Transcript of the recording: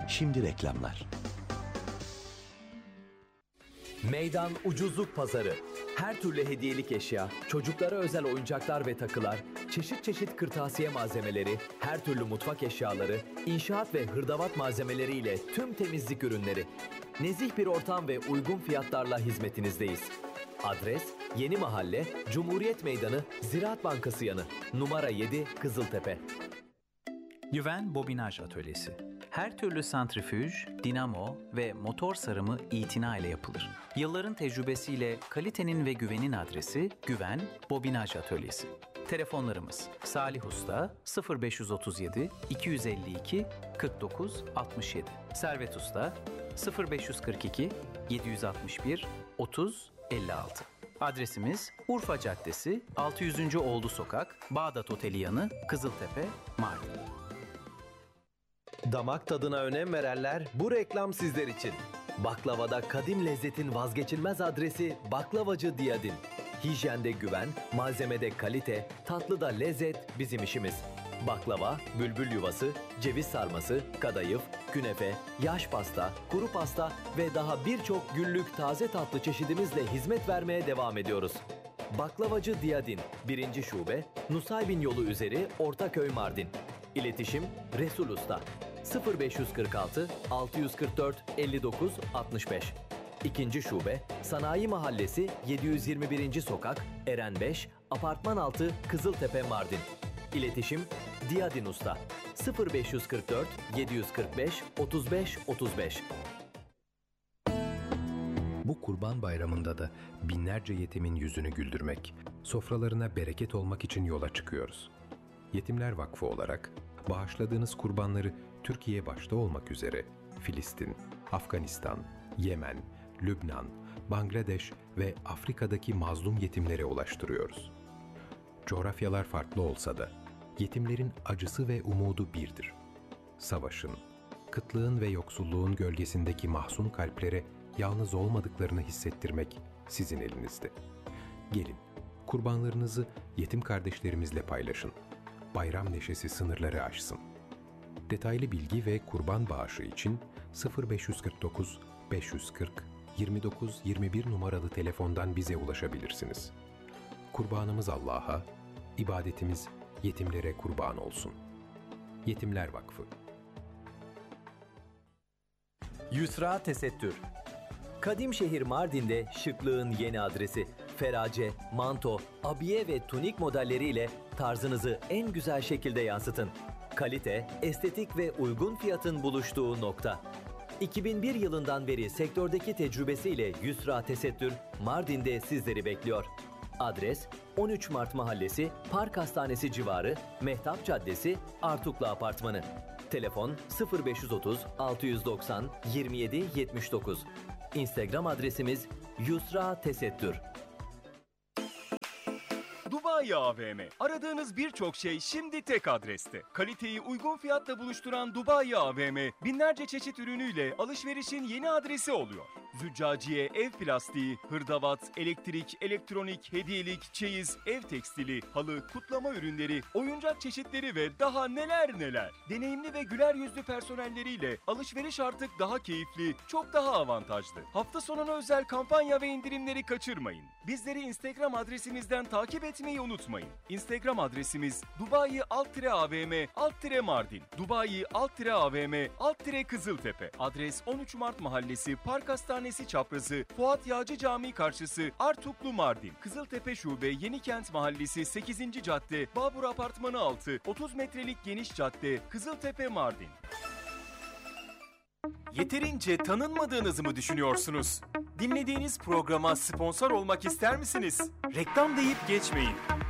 Şimdi reklamlar. Meydan Ucuzluk Pazarı. Her türlü hediyelik eşya, çocuklara özel oyuncaklar ve takılar, çeşit çeşit kırtasiye malzemeleri, her türlü mutfak eşyaları, inşaat ve hırdavat malzemeleriyle tüm temizlik ürünleri. Nezih bir ortam ve uygun fiyatlarla hizmetinizdeyiz. Adres: Yeni Mahalle, Cumhuriyet Meydanı, Ziraat Bankası yanı. Numara 7, Kızıltepe. Güven Bobinaj Atölyesi. Her türlü santrifüj, dinamo ve motor sarımı itina ile yapılır. Yılların tecrübesiyle kalitenin ve güvenin adresi Güven Bobinaj Atölyesi. Telefonlarımız: Salih Usta 0537 252 49 67, Servet Usta 0542 761 30 56. Adresimiz Urfa Caddesi 600. Oğlu Sokak, Bağdat Oteli yanı, Kızıltepe, Mardin. Damak tadına önem verenler, bu reklam sizler için. Baklavada kadim lezzetin vazgeçilmez adresi Baklavacı Diyadin. Hijyende güven, malzemede kalite, tatlıda lezzet bizim işimiz. Baklava, bülbül yuvası, ceviz sarması, kadayıf, künefe, yaş pasta, kuru pasta ve daha birçok günlük taze tatlı çeşidimizle hizmet vermeye devam ediyoruz. Baklavacı Diyadin, 1. Şube, Nusaybin Yolu üzeri, Ortaköy, Mardin. İletişim Resul Usta 0546 644 59 65. 2. Şube, Sanayi Mahallesi 721. Sokak, Eren 5, Apartman 6, Kızıltepe, Mardin. İletişim Diyadin Usta 0544 745 35 35. Bu Kurban Bayramı'nda da binlerce yetimin yüzünü güldürmek, sofralarına bereket olmak için yola çıkıyoruz. Yetimler Vakfı olarak bağışladığınız kurbanları Türkiye başta olmak üzere Filistin, Afganistan, Yemen, Lübnan, Bangladeş ve Afrika'daki mazlum yetimlere ulaştırıyoruz. Coğrafyalar farklı olsa da yetimlerin acısı ve umudu birdir. Savaşın, kıtlığın ve yoksulluğun gölgesindeki mahzun kalplere yalnız olmadıklarını hissettirmek sizin elinizde. Gelin, kurbanlarınızı yetim kardeşlerimizle paylaşın. Bayram neşesi sınırları aşsın. Detaylı bilgi ve kurban bağışı için 0549 540 29 21 numaralı telefondan bize ulaşabilirsiniz. Kurbanımız Allah'a, ibadetimiz yetimlere kurban olsun. Yetimler Vakfı. Yusra Tesettür. Kadim şehir Mardin'de şıklığın yeni adresi. Ferace, manto, abiye ve tunik modelleriyle tarzınızı en güzel şekilde yansıtın. Kalite, estetik ve uygun fiyatın buluştuğu nokta. 2001 yılından beri sektördeki tecrübesiyle Yusra Tesettür Mardin'de sizleri bekliyor. Adres 13 Mart Mahallesi, Park Hastanesi civarı, Mehtap Caddesi, Artuklu Apartmanı. Telefon 0530 690 27 79. Instagram adresimiz Yusra Tesettür. Dubai AVM. Aradığınız birçok şey şimdi tek adreste. Kaliteyi uygun fiyatla buluşturan Dubai AVM, binlerce çeşit ürünüyle alışverişin yeni adresi oluyor. Züccaciye, ev plastiği, hırdavat, elektrik, elektronik, hediyelik, çeyiz, ev tekstili, halı, kutlama ürünleri, oyuncak çeşitleri ve daha neler neler. Deneyimli ve güler yüzlü personelleriyle alışveriş artık daha keyifli, çok daha avantajlı. Hafta sonuna özel kampanya ve indirimleri kaçırmayın. Bizleri Instagram adresimizden takip etmeyi unutmayın. Instagram adresimiz Dubai_AVM_Mardin, Dubai_AVM_Kızıltepe. Adres 13 Mart Mahallesi, Park Hastanesi çaprazı, Fuat Yağcı Camii karşısı, Artuklu, Mardin. Kızıltepe Şube, Yenikent Mahallesi, 8. Cadde, Babur Apartmanı 6, 30 metrelik geniş cadde, Kızıltepe, Mardin. Yeterince tanınmadığınızı mı düşünüyorsunuz? Dinlediğiniz programa sponsor olmak ister misiniz? Reklam deyip geçmeyin.